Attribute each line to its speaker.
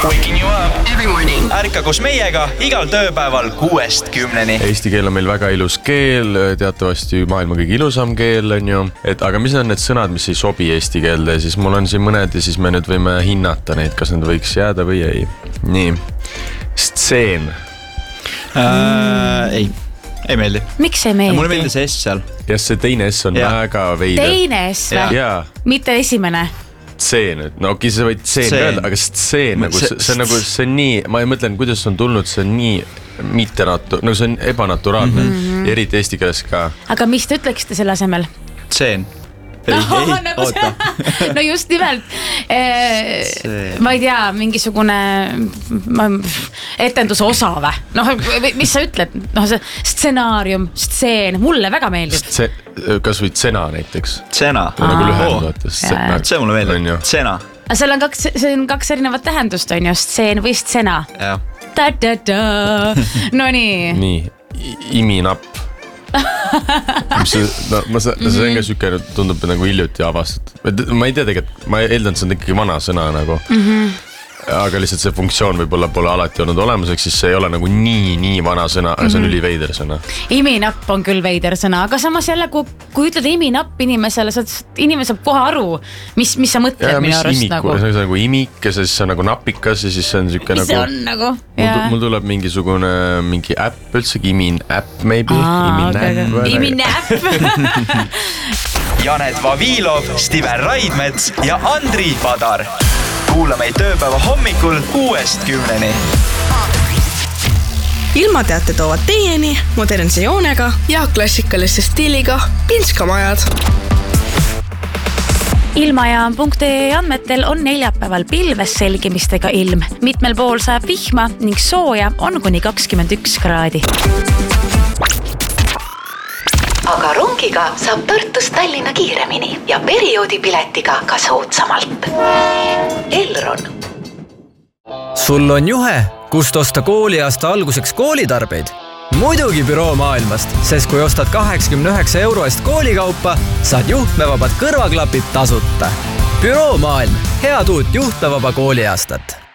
Speaker 1: Waking you up
Speaker 2: every morning.
Speaker 1: Ärka koos meiega igal tööpäeval 6-10.
Speaker 3: Eesti keel on meil väga ilus keel, teatavasti maailma kõige ilusam keel on ju. Aga mis on need sõnad, mis ei sobi eesti keelde, siis mul on siin mõned ja siis me nüüd võime hinnata neid, kas need võiks jääda või ei. Nii, stseen.
Speaker 4: Ei meeldi.
Speaker 5: Miks ei meeldi?
Speaker 4: Mulle meeldi see S seal.
Speaker 3: Ja see teine S on väga veider.
Speaker 5: Teine S või? Mitte esimene.
Speaker 3: Stseen, no okei, sa võid tseen öelda, aga stseen, see on nagu, see on nii, ma ei mõtlen, kuidas on tulnud, see on nii nagu see on ebanaturaalne, eriti eesti keeles ka. Aga
Speaker 5: mis te ütleksite selle asemel?
Speaker 4: Tseen.
Speaker 5: No just nimelt ma ei tea, mingisugune etenduse osa või? No, mis sa ütled? No, see stsenaarium, stseen, mulle väga meeldib.
Speaker 3: Kas või tsena näiteks?
Speaker 4: Tsena.
Speaker 3: Nagu lühendates.
Speaker 4: See mulle meeldib. Tsena.
Speaker 5: Seal on kaks erinevat tähendust, on ju, stseen või stsena. No nii.
Speaker 3: Nii, iminapp. See on ka süke, tundub nagu hiljuti avastatud. Ma ei tea tegelikult, ma eeldan, see on ikkagi vana sõna nagu. Aga lihtsalt see funktsioon võib-olla pole alati olnud olemuseks, siis see ei ole nagu nii vana sõna, aga see on üliveider sõna.
Speaker 5: Iminapp on küll veider sõna, aga samas jälle, kui ütled iminapp inimesele, inimene saab kohe aru, mis sa mõtled minu arust nagu.
Speaker 3: See on nagu imik ja siis see on nagu napikas ja siis see on süke nagu.
Speaker 5: See on nagu.
Speaker 3: Mul tuleb mingi äpp üldsegi, imin äpp maybe.
Speaker 5: Imin äpp.
Speaker 1: Janet Vavilov, Stiven Raidmets ja Andri Padar. Kuula meid tööpäeva hommikul 6-10.
Speaker 2: Ilmateate toovad teieni modernse joonega ja klassikaliste stiiliga Pinskamajad.
Speaker 5: Ilmajaam.ee andmetel on neljapäeval pilves selgimistega ilm. Mitmel pool saab vihma ning sooja on kuni 21 kraadi.
Speaker 6: Aga rongiga saab Tartust Tallinna kiiremini ja perioodipiletiga ka soodsamalt. Elron.
Speaker 7: Sul on juhe, kust osta kooliaasta alguseks koolitarbeid? Muidugi Büroo maailmast, sest kui ostad 89 € eest koolikaupa, saad juhtmevabad kõrvaklapid tasuta. Büroo maailm, head uut juhtmevaba kooliaastat.